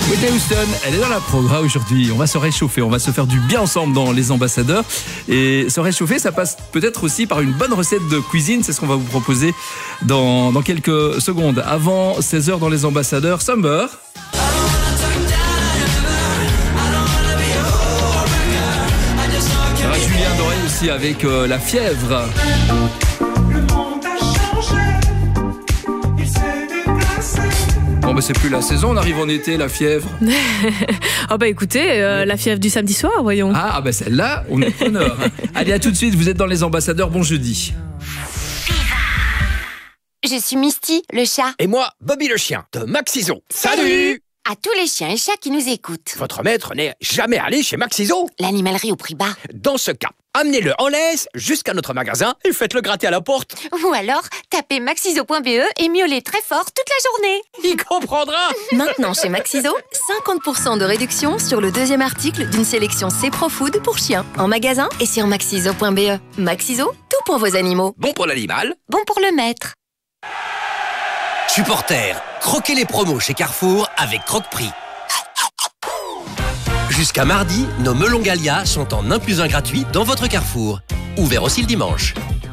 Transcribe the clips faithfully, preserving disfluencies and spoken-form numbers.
Whitney Houston, elle est dans la progra aujourd'hui. On va se réchauffer, on va se faire du bien ensemble dans Les Ambassadeurs. Et se réchauffer, ça passe peut-être aussi par une bonne recette de cuisine. C'est ce qu'on va vous proposer dans, dans quelques secondes. Avant seize heures dans Les Ambassadeurs, Summer. Julien Doré aussi avec euh, La Fièvre. Bon bah c'est plus la saison, on arrive en été, La Fièvre. Oh bah écoutez, euh, La Fièvre du samedi soir, voyons. Ah, ah bah celle-là, on est honneur. Allez, à tout de suite, vous êtes dans Les Ambassadeurs, bon jeudi. Je suis Misty, le chat. Et moi, Bobby le chien, de Maxiso. Salut! À tous les chiens et chats qui nous écoutent. Votre maître n'est jamais allé chez Maxiso? L'animalerie au prix bas. Dans ce cas, amenez-le en laisse jusqu'à notre magasin et faites-le gratter à la porte. Ou alors, tapez maxiso point b e et miaulez très fort toute la journée. Il comprendra. Maintenant chez Maxiso, cinquante pour cent de réduction sur le deuxième article d'une sélection C Pro Food pour chiens. En magasin et sur maxiso point b e. Maxiso, tout pour vos animaux. Bon pour l'animal. Bon pour le maître. Supporters, croquez les promos chez Carrefour avec Croque-Prix. Jusqu'à mardi, nos melons Gallia sont en un plus un gratuit dans votre Carrefour. Ouvert aussi le dimanche.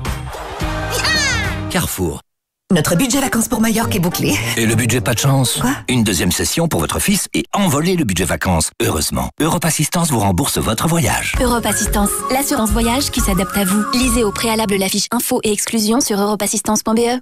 Carrefour. Notre budget vacances pour Majorque est bouclé. Et le budget pas de chance? Quoi? Une deuxième session pour votre fils et envoler le budget vacances. Heureusement, Europe Assistance vous rembourse votre voyage. Europe Assistance, l'assurance voyage qui s'adapte à vous. Lisez au préalable la fiche info et exclusion sur europe assistance point b e.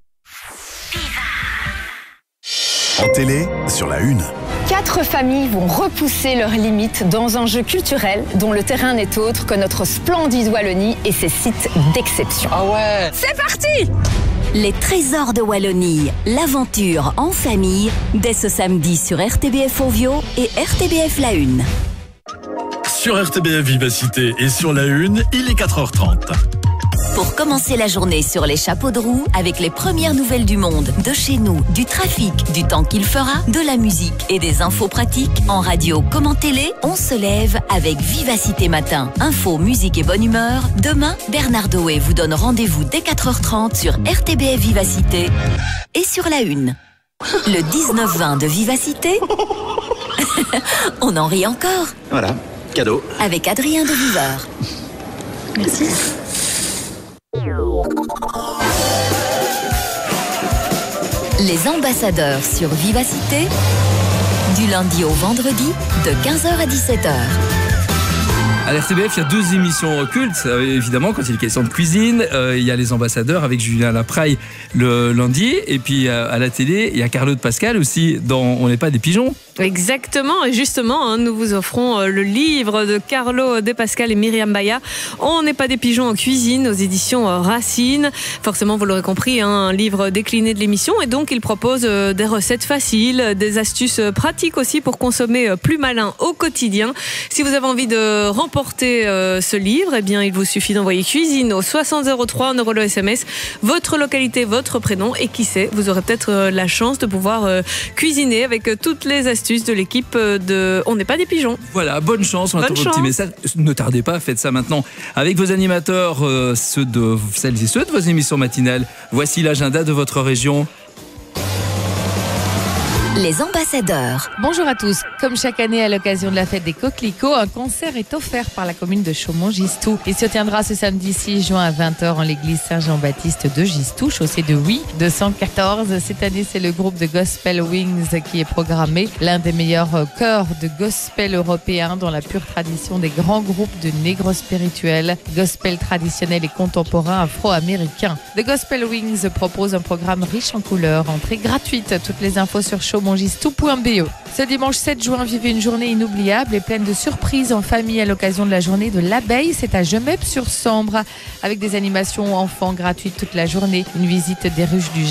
En télé, sur la une. Quatre familles vont repousser leurs limites dans un jeu culturel dont le terrain n'est autre que notre splendide Wallonie et ses sites d'exception. Ah ouais! C'est parti! Les trésors de Wallonie, l'aventure en famille, dès ce samedi sur R T B F Ovio et R T B F La Une. Sur R T B F Vivacité et sur la une, il est quatre heures trente. Pour commencer la journée sur les chapeaux de roue avec les premières nouvelles du monde, de chez nous, du trafic, du temps qu'il fera, de la musique et des infos pratiques, en radio comme en télé, on se lève avec Vivacité Matin. Info, musique et bonne humeur. Demain, Bernard Doé vous donne rendez-vous dès quatre heures trente sur R T B F Vivacité et sur la une. Le dix-neuf vingt de Vivacité. On en rit encore. Voilà, cadeau. Avec Adrien de Viveur. Merci. Les Ambassadeurs sur Vivacité, du lundi au vendredi, de quinze heures à dix-sept heures. À l'R T B F, il y a deux émissions cultes, euh, évidemment, quand il est question de cuisine. Euh, il y a Les Ambassadeurs avec Julien Lapraille le lundi. Et puis euh, à la télé, il y a Carlo de Pascal aussi dans On n'est pas des pigeons. Exactement, et justement, hein, nous vous offrons euh, le livre de Carlo de Pascal et Myriam Baya. On n'est pas des pigeons en cuisine, aux éditions euh, Racine. Forcément, vous l'aurez compris, hein, un livre décliné de l'émission. Et donc, il propose euh, des recettes faciles, des astuces euh, pratiques aussi pour consommer euh, plus malin au quotidien. Si vous avez envie de remporter euh, ce livre, eh bien, il vous suffit d'envoyer cuisine au soixante zéro trois, on euro le S M S, votre localité, votre prénom. Et qui sait, vous aurez peut-être euh, la chance de pouvoir euh, cuisiner avec euh, toutes les astuces de l'équipe de On n'est pas des pigeons. Voilà, bonne chance, on attend vos petits messages. Ne tardez pas, faites ça maintenant avec vos animateurs, euh, ceux de celles et ceux de vos émissions matinales. Voici l'agenda de votre région. Les Ambassadeurs. Bonjour à tous. Comme chaque année à l'occasion de la fête des coquelicots, un concert est offert par la commune de Chaumont-Gistou. Il se tiendra ce samedi six juin à vingt heures en l'église Saint-Jean-Baptiste de Gistou, chaussée de Huy deux cent quatorze. Cette année, c'est le groupe de Gospel Wings qui est programmé, l'un des meilleurs chœurs de gospel européen dans la pure tradition des grands groupes de négro spirituels, gospel traditionnel et contemporain afro-américain. The Gospel Wings propose un programme riche en couleurs, entrée gratuite. Toutes les infos sur chaumont gistou point b e. Ce dimanche sept juin, vivez une journée inoubliable et pleine de surprises en famille à l'occasion de la journée de l'abeille. C'est à Gemep-sur-Sambre avec des animations enfants gratuites toute la journée, une visite des ruches du